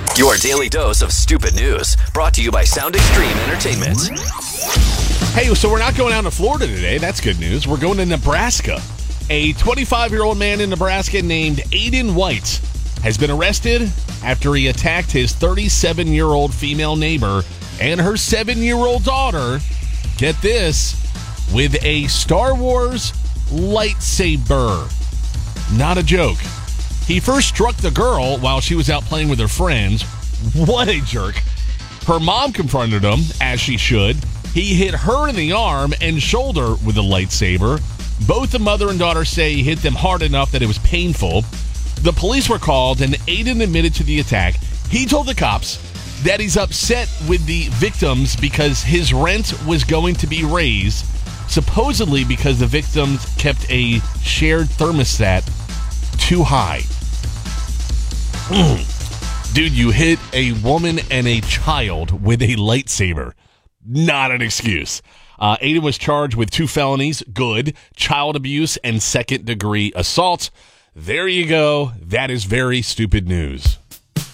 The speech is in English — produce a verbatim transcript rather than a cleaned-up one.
Your daily dose of stupid news, brought to you by Sound Extreme Entertainment. Hey, so we're not going out to Florida today. That's good news. We're going to Nebraska. A twenty-five-year-old man in Nebraska named Aiden White has been arrested after he attacked his thirty-seven-year-old female neighbor and her seven-year-old daughter, get this, with a Star Wars lightsaber. Not a joke. He first struck the girl while she was out playing with her friends. What a jerk. Her mom confronted him, as she should. He hit her in the arm and shoulder with a lightsaber. Both the mother and daughter say he hit them hard enough that it was painful. The police were called, and Aiden admitted to the attack. He told the cops that he's upset with the victims because his rent was going to be raised, supposedly because the victims kept a shared thermostat too high. Dude, you hit a woman and a child with a lightsaber. Not an excuse. Uh, Aiden was charged with two felonies, good, child abuse, and second-degree assault. There you go. That is very stupid news.